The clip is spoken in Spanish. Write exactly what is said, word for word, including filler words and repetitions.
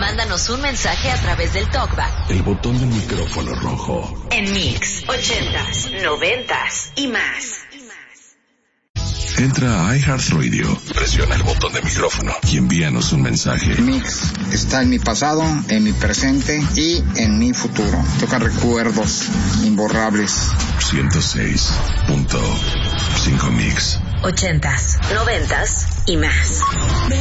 mándanos un mensaje a través del TalkBack. El botón del micrófono rojo. En Mix, ochentas, noventas y más. Entra a iHeartRadio, presiona el botón de micrófono y envíanos un mensaje. Mix está en mi pasado, en mi presente y en mi futuro. Toca recuerdos imborrables. ciento seis punto cinco Mix. Ochentas, noventas y más.